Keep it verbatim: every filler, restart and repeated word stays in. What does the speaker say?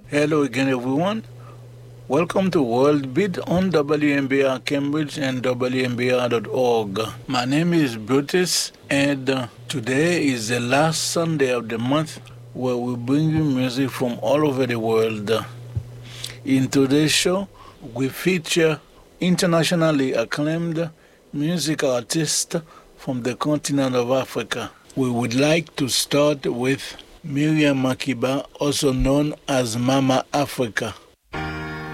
Hello again, everyone. Welcome to World Beat on W M B R Cambridge and W M B R dot org. My name is Brutus, and uh, today is the last Sunday of the month where we bring you music from all over the world. In today's show, we feature internationally acclaimed music artists from the continent of Africa. We would like to start with Miriam Makeba, also known as Mama Africa.